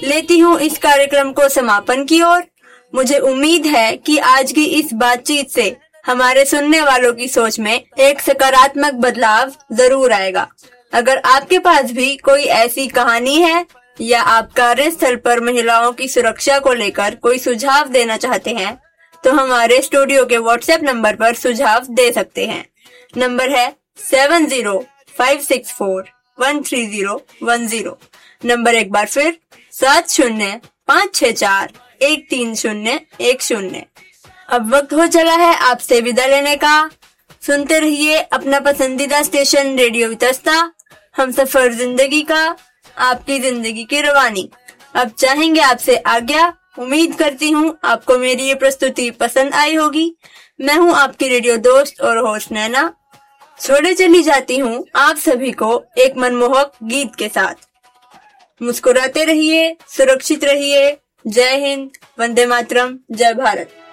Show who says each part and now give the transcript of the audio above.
Speaker 1: लेती हूँ इस कार्यक्रम को समापन की ओर। मुझे उम्मीद है कि आज की इस बातचीत से हमारे सुनने वालों की सोच में एक सकारात्मक बदलाव जरूर आएगा। अगर आपके पास भी कोई ऐसी कहानी है या आप कार्यस्थल पर महिलाओं की सुरक्षा को लेकर कोई सुझाव देना चाहते हैं तो हमारे स्टूडियो के व्हाट्सएप नंबर पर सुझाव दे सकते हैं। नंबर है 7056413010। नंबर एक बार फिर 7056413010। अब वक्त हो चला है आपसे विदा लेने का। सुनते रहिए अपना पसंदीदा स्टेशन रेडियो वितस्ता, हम सफर जिंदगी का, आपकी जिंदगी की रवानी। अब चाहेंगे आपसे आज्ञा। उम्मीद करती हूँ आपको मेरी ये प्रस्तुति पसंद आई होगी। मैं हूँ आपकी रेडियो दोस्त और होस्ट नैना। छोड़े चली जाती हूँ आप सभी को एक मनमोहक गीत के साथ। मुस्कुराते रहिए, सुरक्षित रहिए। जय हिंद, वंदे मातरम, जय भारत।